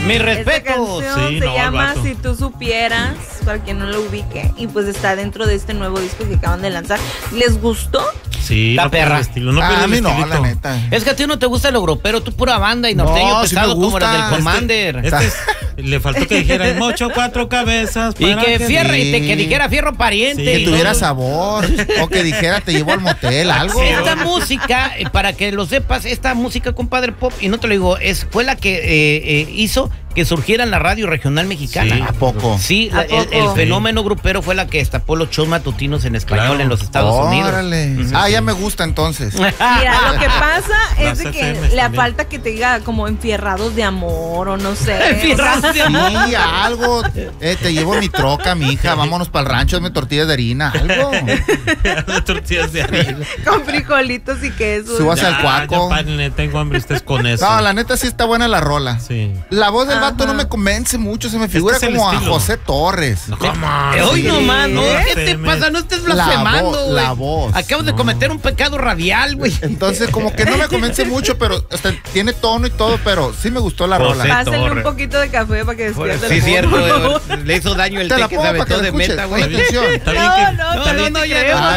Mi respeto. Esta canción se llama Si tú supieras, para quien no lo ubique, y pues está dentro de este nuevo disco que acaban de lanzar. ¿Les gustó? Sí, la perra. A mí no, la neta. Es que a ti no te gusta el europeo, tú pura banda y norteño pesado sí como los del Commander. Le faltó que dijera el mocho 4 cabezas. Y que dijera fierro pariente. Que tuviera sabor. O que dijera te llevo al motel, algo. Esta música, para que lo sepas, esta música, compadre Pop, y no te lo digo, fue la que hizo que surgiera en la radio regional mexicana. Sí, ¿a poco? Sí, el fenómeno grupero fue la que destapó los shows matutinos en español en los Estados Unidos. Ya me gusta entonces. Mira, lo que pasa es de que le falta que te diga como enfierrados de amor o no sé. Enfierrados de amor. Sí, algo. Te llevo mi troca, mi hija, vámonos para el rancho, hazme tortillas de harina, algo. Tortillas de harina. Con frijolitos y queso. Subas al cuaco. Tengo hambre, estés con eso. No, la neta sí está buena la rola. Sí. La voz del vato no me convence mucho, se me figura como a José Torres. No, ¿cómo? Hoy nomás, ¿no? ¿Qué te pasa? No estés blasfemando, güey. La voz. Acabas de cometer un pecado radial, güey. Entonces, como que no me convence mucho, pero tiene tono y todo, pero sí me gustó la rola. Pásenle un poquito de café para que despierte. Sí, cierto. Le hizo daño el té que se aventó de meta, güey. Está bien. No, ya no.